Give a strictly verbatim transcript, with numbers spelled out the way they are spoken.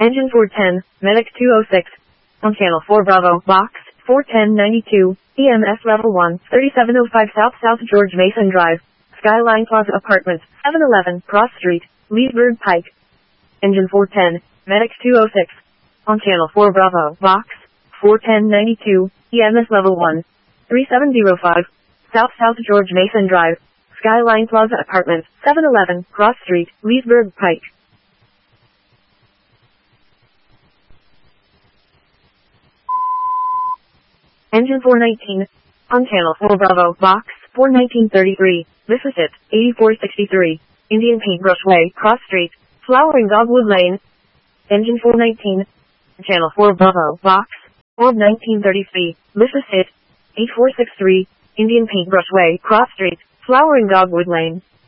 Engine four ten, Medic two oh six. On Channel four Bravo, Box, four ten ninety-two, E M S Level one, thirty-seven oh five South South George Mason Drive, Skyline Plaza Apartments, seven eleven, Cross Street, Leesburg Pike. Engine four ten, Medic two oh six. On Channel four Bravo, Box, four ten ninety-two, E M S Level one, thirty-seven oh five, South South George Mason Drive, Skyline Plaza Apartments, seven eleven, Cross Street, Leesburg Pike. Engine four nineteen. On Channel four Bravo, Box, four nineteen thirty-three, this is it, eighty-four sixty-three, Indian Paintbrush Way, Cross Street, Flowering Dogwood Lane. Engine four nineteen. Channel four Bravo, Box, four nineteen thirty-three, this is it, eighty-four sixty-three, Indian Paintbrush Way, Cross Street, Flowering Dogwood Lane.